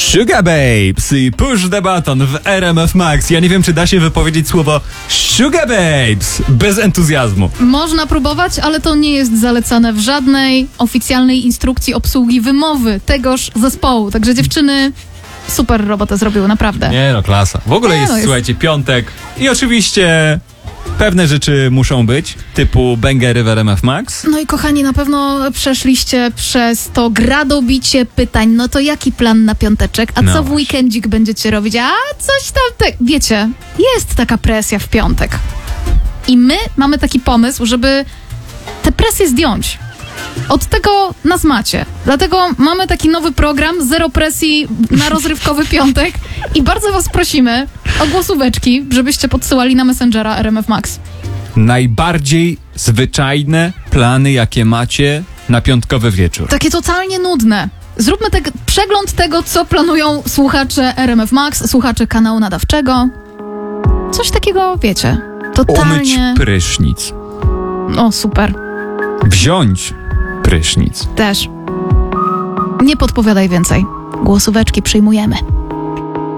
Sugababes i Push the Button w RMF Max. Ja nie wiem, czy da się wypowiedzieć słowo Sugababes bez entuzjazmu. Można próbować, ale to nie jest zalecane w żadnej oficjalnej instrukcji obsługi wymowy tegoż zespołu. Także dziewczyny super robotę zrobiły, naprawdę. Nie no, klasa. W ogóle jest, słuchajcie, piątek i oczywiście pewne rzeczy muszą być, typu bangery w RMF Max. No i kochani, na pewno przeszliście przez to gradobicie pytań. No to jaki plan na piąteczek? A co w weekendzik będziecie robić? A coś tam, wiecie, jest taka presja w piątek. I my mamy taki pomysł, żeby tę presję zdjąć. Od tego nas macie. Dlatego mamy taki nowy program, zero presji na rozrywkowy piątek i bardzo was prosimy o głosóweczki, żebyście podsyłali na Messengera RMF Max. Najbardziej zwyczajne plany, jakie macie na piątkowy wieczór. Takie totalnie nudne. Zróbmy przegląd tego, co planują słuchacze RMF Max, słuchacze kanału nadawczego. Coś takiego, wiecie, totalnie... Umyć prysznic. O, super. Wziąć prysznic. Też. Nie podpowiadaj więcej. Głosóweczki przyjmujemy.